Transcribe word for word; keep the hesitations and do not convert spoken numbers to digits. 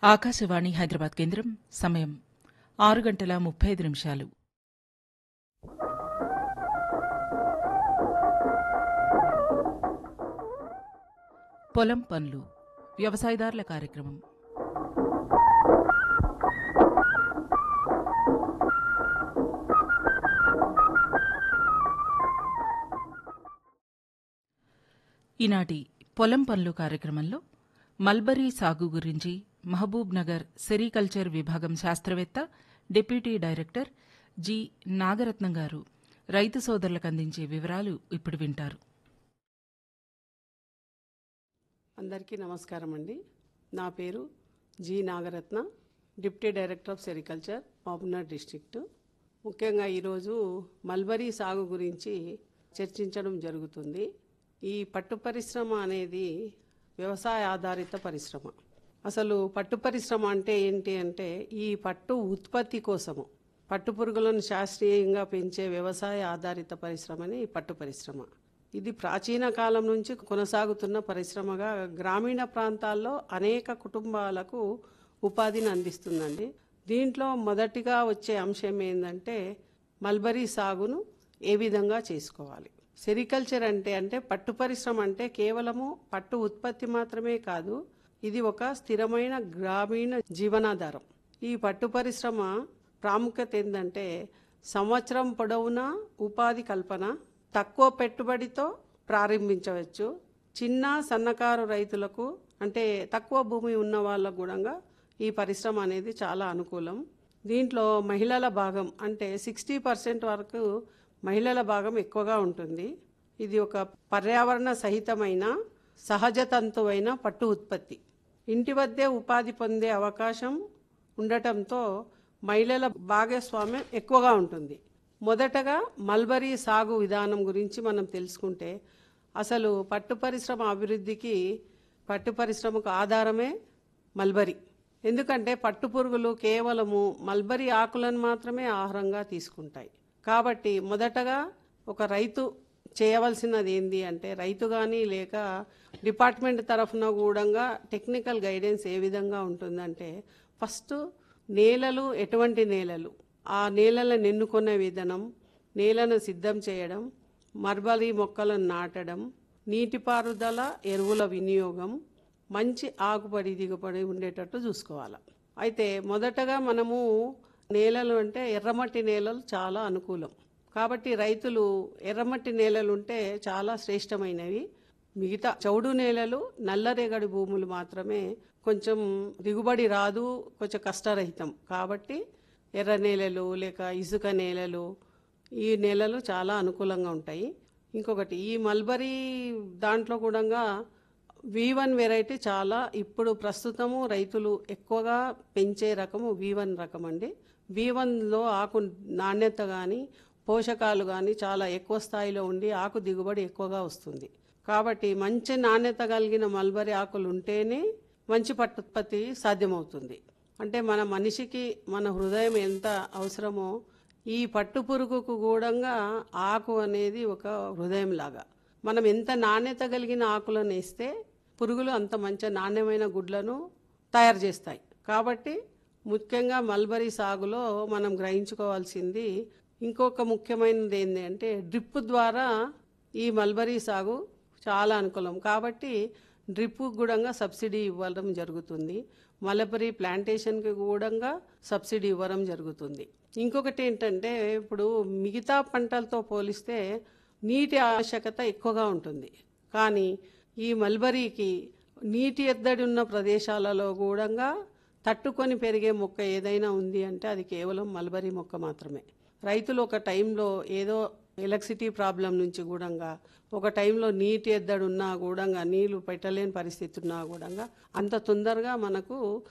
ఆకాశవాణి హైదరాబాద్ కేంద్రం. సమయం ఆరు గంటల ముప్పై ఐదు నిమిషాలు. పొలం పనులు, వ్యవసాయదారుల కార్యక్రమం. ఈనాటి పొలం పనులు కార్యక్రమంలో మల్బరీ సాగు గురించి మహబూబ్ నగర్ సెరికల్చర్ విభాగం శాస్త్రవేత్త, డిప్యూటీ డైరెక్టర్ జి నాగరత్నం గారు రైతు సోదరులకు అందించే వివరాలు ఇప్పుడు వింటారు. అందరికీ నమస్కారం అండి. నా పేరు G Nagaratna, deputy director of sericulture, Mahabubnagar district. ముఖ్యంగా ఈరోజు మల్బరీ సాగు గురించి చర్చించడం జరుగుతుంది. ఈ పట్టు పరిశ్రమ అనేది వ్యవసాయ ఆధారిత పరిశ్రమ. అసలు పట్టు పరిశ్రమ అంటే ఏంటి అంటే, ఈ పట్టు ఉత్పత్తి కోసము పట్టు పురుగులను శాస్త్రీయంగా పెంచే వ్యవసాయ ఆధారిత పరిశ్రమని పట్టు పరిశ్రమ. ఇది ప్రాచీన కాలం నుంచి కొనసాగుతున్న పరిశ్రమగా గ్రామీణ ప్రాంతాల్లో అనేక కుటుంబాలకు ఉపాధిని అందిస్తుందండి. దీంట్లో మొదటిగా వచ్చే అంశం ఏంటంటే, మల్బరీ సాగును ఏ విధంగా చేసుకోవాలి. సెరికల్చర్ అంటే అంటే పట్టు పరిశ్రమ అంటే కేవలము పట్టు ఉత్పత్తి మాత్రమే కాదు, ఇది ఒక స్థిరమైన గ్రామీణ జీవనాధారం. ఈ పట్టు పరిశ్రమ ప్రాముఖ్యత ఏంటంటే, సంవత్సరం పొడవునా ఉపాధి కల్పన, తక్కువ పెట్టుబడితో ప్రారంభించవచ్చు. చిన్న సన్నకారు రైతులకు, అంటే తక్కువ భూమి ఉన్న వాళ్ళకు కూడా ఈ పరిశ్రమ అనేది చాలా అనుకూలం. దీంట్లో మహిళల భాగం అంటే సిక్స్టీ పర్సెంట్ వరకు మహిళల భాగం ఎక్కువగా ఉంటుంది. ఇది ఒక పర్యావరణ సహితమైన సహజతంతువైన పట్టు ఉత్పత్తి. ఇంటి వద్దే ఉపాధి పొందే అవకాశం ఉండటంతో మహిళల భాగస్వామ్యం ఎక్కువగా ఉంటుంది. మొదటగా మల్బరీ సాగు విధానం గురించి మనం తెలుసుకుంటే, అసలు పట్టు పరిశ్రమ అభివృద్ధికి పట్టు పరిశ్రమకు ఆధారమే మల్బరీ. ఎందుకంటే పట్టు పురుగులు కేవలము మల్బరీ ఆకులను మాత్రమే ఆహారంగా తీసుకుంటాయి. కాబట్టి మొదటగా ఒక రైతు చేయవలసినది ఏంటి అంటే, రైతు కానీ లేక డిపార్ట్మెంట్ తరఫున కూడా టెక్నికల్ గైడెన్స్ ఏ విధంగా ఉంటుందంటే, ఫస్ట్ నేలలు ఎటువంటి నేలలు, ఆ నేలలను ఎన్నుకునే విధానం, నేలను సిద్ధం చేయడం, మల్బరీ మొక్కలను నాటడం, నీటిపారుదల, ఎరువుల వినియోగం, మంచి ఆకుపడి దిగుబడి ఉండేటట్టు చూసుకోవాలి. అయితే మొదటగా మనము నేలలు అంటే ఎర్రమట్టి నేలలు చాలా అనుకూలం. కాబట్టి రైతులు ఎర్రమట్టి నేలలు ఉంటే చాలా శ్రేష్టమైనవి. మిగతా చౌడు నేలలు, నల్లరేగడి భూములు మాత్రమే కొంచెం దిగుబడి రాదు, కొంచెం కష్టరహితం. కాబట్టి ఎర్ర నేలలు లేక ఇసుక నేలలు, ఈ నేలలు చాలా అనుకూలంగా ఉంటాయి. ఇంకొకటి, ఈ మల్బరీ దాంట్లో కూడా వి వన్ వెరైటీ చాలా ఇప్పుడు ప్రస్తుతము రైతులు ఎక్కువగా పెంచే రకము వి వన్ రకం అండి. వి వన్లో ఆకు నాణ్యత కానీ పోషకాలు కానీ చాలా ఎక్కువ స్థాయిలో ఉండి ఆకు దిగుబడి ఎక్కువగా వస్తుంది. కాబట్టి మంచి నాణ్యత కలిగిన మల్బరీ ఆకులు ఉంటేనే మంచి పట్టుత్పత్తి సాధ్యమవుతుంది. అంటే మన మనిషికి మన హృదయం ఎంత అవసరమో, ఈ పట్టు పురుగుకు కూడా ఆకు అనేది ఒక హృదయం లాగా. మనం ఎంత నాణ్యత కలిగిన ఆకులను వేస్తే పురుగులు అంత మంచి నాణ్యమైన గుడ్లను తయారు చేస్తాయి. కాబట్టి ముఖ్యంగా మల్బరీ సాగులో మనం గ్రహించుకోవాల్సింది ఇంకొక ముఖ్యమైనది ఏంటి అంటే, డ్రిప్ ద్వారా ఈ మల్బరీ సాగు చాలా అనుకూలం. కాబట్టి డ్రిప్ కూడా సబ్సిడీ ఇవ్వడం జరుగుతుంది. మల్బరీ ప్లాంటేషన్కి కూడా సబ్సిడీ ఇవ్వడం జరుగుతుంది. ఇంకొకటి ఏంటంటే, ఇప్పుడు మిగతా పంటలతో పోలిస్తే నీటి ఆవశ్యకత ఎక్కువగా ఉంటుంది. కానీ ఈ మల్బరీకి నీటి ఎద్దడి ఉన్న ప్రదేశాలలో కూడా తట్టుకొని పెరిగే మొక్క ఏదైనా ఉంది అంటే అది కేవలం మల్బరీ మొక్క మాత్రమే. రైతులు ఒక టైంలో ఏదో ఎలక్ట్రిసిటీ ప్రాబ్లం నుంచి కూడా, ఒక టైంలో నీటి ఎద్దడి ఉన్నా కూడా, నీళ్లు పెట్టలేని పరిస్థితి ఉన్నా కూడా అంత తొందరగా మనకు